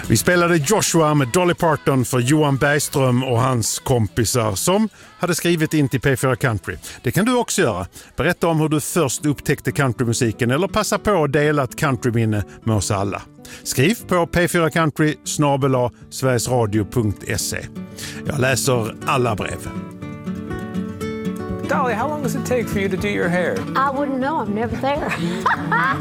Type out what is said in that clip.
Vi spelade Joshua med Dolly Parton för Johan Bergström och hans kompisar som hade skrivit in till P4 Country. Det kan du också göra. Berätta om hur du först upptäckte countrymusiken eller passa på att dela ett countryminne med oss alla. Skriv på p4country@sverigesradio.se. Jag läser alla brev. Dolly, how long does it take for you to do your hair? I wouldn't know. I'm never there.